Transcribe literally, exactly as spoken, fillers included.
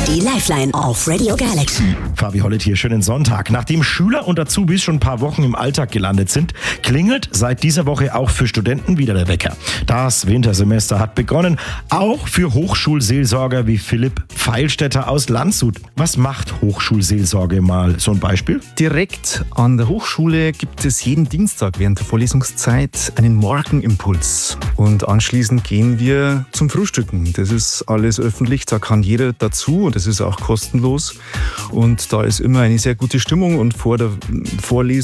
Die Lifeline auf Radio Galaxy. Fabi Hollett hier, schönen Sonntag. Nachdem Schüler und Azubis schon ein paar Wochen im Alltag gelandet sind, klingelt seit dieser Woche auch für Studenten wieder der Wecker. Das Wintersemester hat begonnen, auch für Hochschulseelsorger wie Philipp Pfeilstädter aus Landshut. Was macht Hochschulseelsorge, mal so ein Beispiel? Direkt an der Hochschule gibt es jeden Dienstag während der Vorlesungszeit einen Morgenimpuls. Und anschließend gehen wir zum Frühstücken. Das ist alles öffentlich, da kann jeder dazu und das ist auch kostenlos. Und da ist immer eine sehr gute Stimmung und vor der Vorlesung